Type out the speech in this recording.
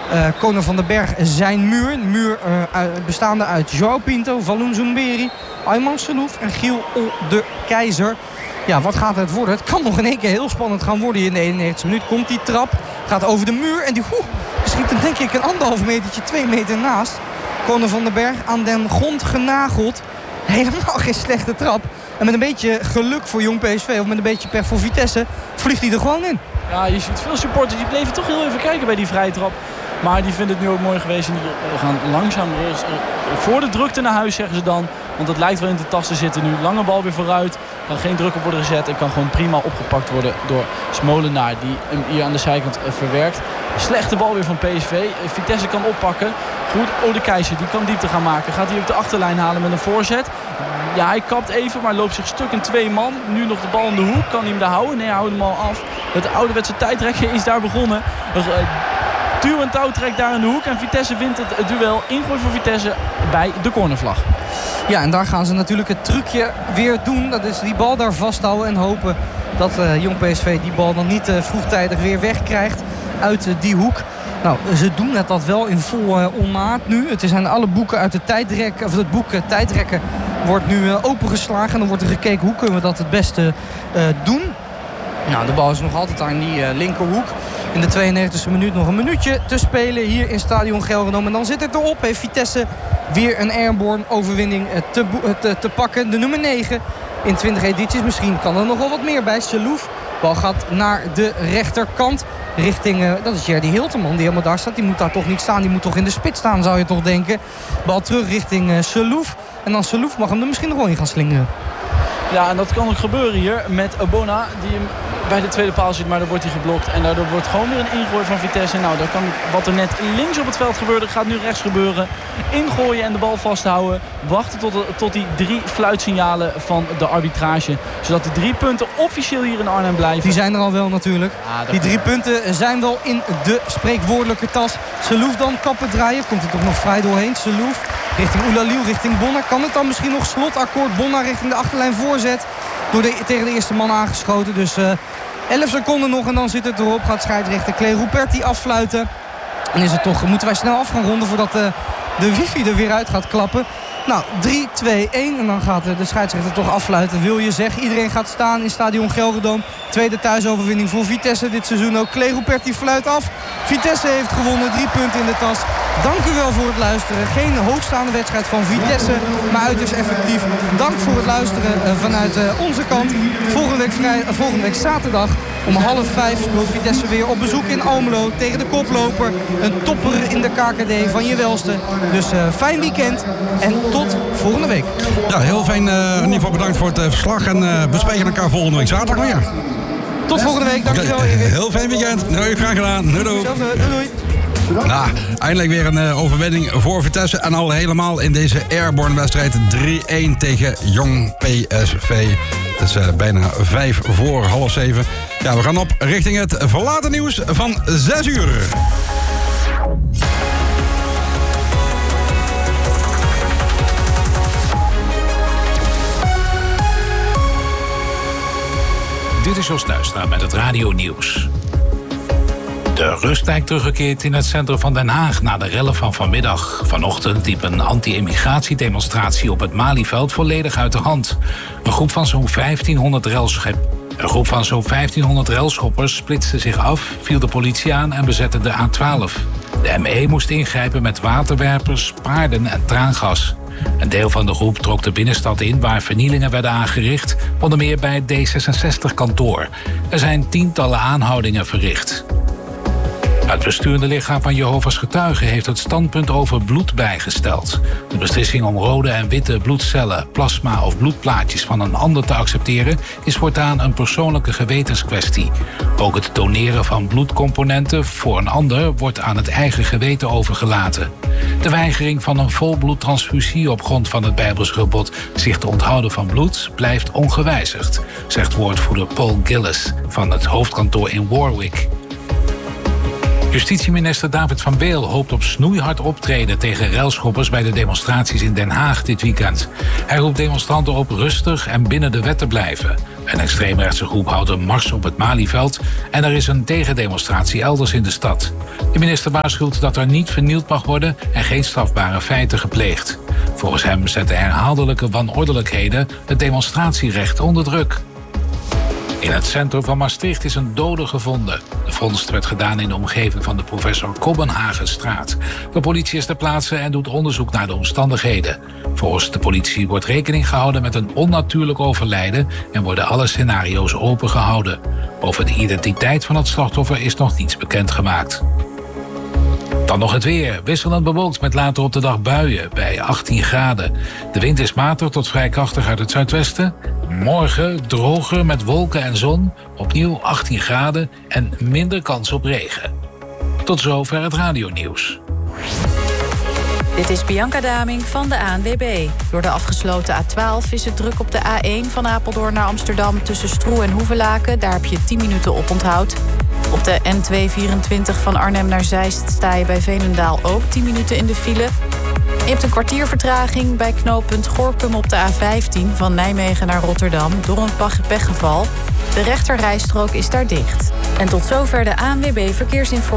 Conor van den Berg zijn muur. Een muur bestaande uit João Pinto, Walloon Zoumberi, Ayman Sellouf en Giel de Keizer. Ja, wat gaat het worden? Het kan nog in één keer heel spannend gaan worden hier in de 91e minuut. Komt die trap, gaat over de muur en die schiet hem denk ik een 1,5 metertje, 2 meter naast. Conor van den Berg aan den grond genageld. Helemaal geen slechte trap. En met een beetje geluk voor Jong PSV, of met een beetje pech voor Vitesse, vliegt hij er gewoon in. Ja, je ziet veel supporters die bleven toch heel even kijken bij die vrije trap. Maar die vinden het nu ook mooi geweest. En die gaan langzaam voor de drukte naar huis, zeggen ze dan. Want het lijkt wel in de tas te zitten nu. Lange bal weer vooruit. Kan geen druk op worden gezet. En kan gewoon prima opgepakt worden door Smolenaar. Die hem hier aan de zijkant verwerkt. Slechte bal weer van PSV. Vitesse kan oppakken. Goed, de Keizer die kan diepte gaan maken. Gaat hij op de achterlijn halen met een voorzet. Ja, hij kapt even, maar loopt zich stuk in 2 man. Nu nog de bal in de hoek. Kan hij hem daar houden? Nee, hij houdt hem al af. Het ouderwetse tijdrekken is daar begonnen. Duw en touw trekt daar in de hoek. En Vitesse wint het duel. Ingooi voor Vitesse bij de cornervlag. Ja, en daar gaan ze natuurlijk het trucje weer doen. Dat is die bal daar vasthouden en hopen dat Jong PSV die bal dan niet vroegtijdig weer wegkrijgt uit die hoek. Nou, ze doen dat wel in vol onmaat nu. Het zijn alle boeken uit de tijdrekken, of het boek tijdrekken wordt nu opengeslagen. En dan wordt er gekeken hoe kunnen we dat het beste doen. Nou, de bal is nog altijd aan die linkerhoek. In de 92e minuut nog een minuutje te spelen hier in Stadion Gelredome. En dan zit het erop. Heeft Vitesse weer een airborne overwinning te pakken. De nummer 9 in 20 edities. Misschien kan er nog wel wat meer bij. Sellouf. Bal gaat naar de rechterkant. Richting, dat is Jerdy Hilterman die helemaal daar staat. Die moet daar toch niet staan. Die moet toch in de spits staan, zou je toch denken. Bal terug richting Sellouf. En dan Sellouf mag hem er misschien nog wel in gaan slingeren. Ja, en dat kan ook gebeuren hier met Obona. Die hem bij de tweede paal zit, maar dan wordt hij geblokt. En daardoor wordt gewoon weer een ingooi van Vitesse. Nou, dan kan wat er net links op het veld gebeurde, gaat nu rechts gebeuren. Ingooien en de bal vasthouden. Wachten tot die 3 fluitsignalen van de arbitrage. Zodat de 3 punten officieel hier in Arnhem blijven. Die zijn er al wel natuurlijk. Ja, die 3 punten zijn wel in de spreekwoordelijke tas. Sellouf dan kappen draaien. Komt er toch nog vrij doorheen. Sellouf richting Oulaliou, richting Bonner. Kan het dan misschien nog slotakkoord? Bonner richting de achterlijn voorzet. Tegen de eerste man aangeschoten. Dus 11 seconden nog en dan zit het erop. Gaat scheidsrechter Clay Ruperti affluiten. En is het toch, moeten wij snel af gaan ronden voordat de wifi er weer uit gaat klappen. Nou, 3, 2, 1 en dan gaat de scheidsrechter toch affluiten. Wil je zeggen, iedereen gaat staan in Stadion Gelredome. Tweede thuisoverwinning voor Vitesse dit seizoen ook. Clay Ruperti fluit af. Vitesse heeft gewonnen, 3 punten in de tas. Dank u wel voor het luisteren. Geen hoogstaande wedstrijd van Vitesse, maar uiterst effectief. Dank voor het luisteren vanuit onze kant. Volgende week zaterdag om 4:30 speelt Vitesse weer op bezoek in Almelo tegen de koploper. Een topper in de KKD van je welste. Dus fijn weekend en tot volgende week. Ja, heel fijn. In ieder geval bedankt voor het verslag. En we spreken elkaar volgende week zaterdag weer. Tot volgende week. Dankjewel. Heel fijn weekend. Doei, graag gedaan. Doei, doei. Doei. Nou, eindelijk weer een overwinning voor Vitesse. En al helemaal in deze airborne wedstrijd 3-1 tegen Jong PSV. Het is bijna 6:05. Ja, we gaan op richting het verlaten nieuws van 6 uur. Dit is Jos Nuistra met het Radio Nieuws. De rust lijkt teruggekeerd in het centrum van Den Haag na de rellen van vanmiddag. Vanochtend liep een anti-immigratiedemonstratie op het Malieveld volledig uit de hand. Een groep van zo'n 1500 relschoppers splitste zich af, viel de politie aan en bezette de A12. De ME moest ingrijpen met waterwerpers, paarden en traangas. Een deel van de groep trok de binnenstad in waar vernielingen werden aangericht, onder meer bij het D66-kantoor. Er zijn tientallen aanhoudingen verricht. Het besturende lichaam van Jehovah's Getuigen heeft het standpunt over bloed bijgesteld. De beslissing om rode en witte bloedcellen, plasma of bloedplaatjes van een ander te accepteren is voortaan een persoonlijke gewetenskwestie. Ook het doneren van bloedcomponenten voor een ander wordt aan het eigen geweten overgelaten. De weigering van een volbloedtransfusie op grond van het Bijbels gebod zich te onthouden van bloed blijft ongewijzigd, zegt woordvoerder Paul Gillis van het hoofdkantoor in Warwick. Justitieminister David van Beel hoopt op snoeihard optreden tegen relschoppers bij de demonstraties in Den Haag dit weekend. Hij roept demonstranten op rustig en binnen de wet te blijven. Een extreemrechtse groep houdt een mars op het Malieveld en er is een tegendemonstratie elders in de stad. De minister waarschuwt dat er niet vernield mag worden en geen strafbare feiten gepleegd. Volgens hem zetten herhaaldelijke wanordelijkheden het demonstratierecht onder druk. In het centrum van Maastricht is een dode gevonden. De vondst werd gedaan in de omgeving van de Professor Kobbenhagenstraat. De politie is ter plaatse en doet onderzoek naar de omstandigheden. Volgens de politie wordt rekening gehouden met een onnatuurlijk overlijden en worden alle scenario's opengehouden. Over de identiteit van het slachtoffer is nog niets bekendgemaakt. Dan nog het weer. Wisselend bewolkt met later op de dag buien bij 18 graden. De wind is matig tot vrij krachtig uit het zuidwesten. Morgen droger met wolken en zon. Opnieuw 18 graden en minder kans op regen. Tot zover het radionieuws. Dit is Bianca Daming van de ANWB. Door de afgesloten A12 is het druk op de A1 van Apeldoorn naar Amsterdam tussen Stroe en Hoevelaken. Daar heb je 10 minuten op onthoud. Op de N224 van Arnhem naar Zeist sta je bij Veenendaal ook 10 minuten in de file. Je hebt een kwartier vertraging bij knooppunt Gorinchem op de A15 van Nijmegen naar Rotterdam door een pechgeval. De rechterrijstrook is daar dicht. En tot zover de ANWB Verkeersinformatie.